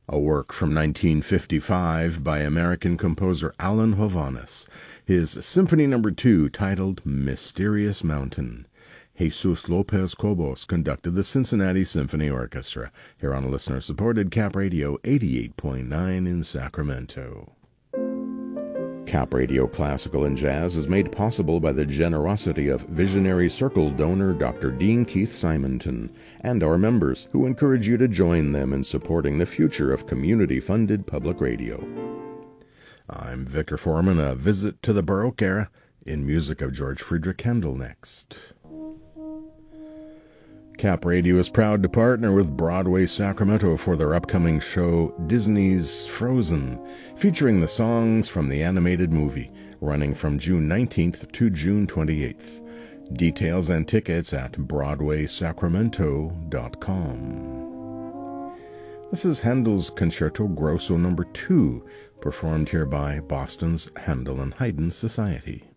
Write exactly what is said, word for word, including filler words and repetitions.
a work from nineteen fifty-five by American composer Alan Hovhaness, his Symphony Number two, titled Mysterious Mountain. Jesus Lopez Cobos conducted the Cincinnati Symphony Orchestra, here on listener-supported Cap Radio eighty-eight point nine in Sacramento. Cap Radio Classical and Jazz is made possible by the generosity of Visionary Circle donor Doctor Dean Keith Simonton and our members, who encourage you to join them in supporting the future of community-funded public radio. I'm Victor Foreman. A visit to the Baroque era in music of George Friedrich Handel next. Cap Radio is proud to partner with Broadway Sacramento for their upcoming show Disney's Frozen, featuring the songs from the animated movie, running from June nineteenth to June twenty-eighth. Details and tickets at broadway sacramento dot com. This is Handel's Concerto Grosso Number two, performed here by Boston's Handel and Haydn Society.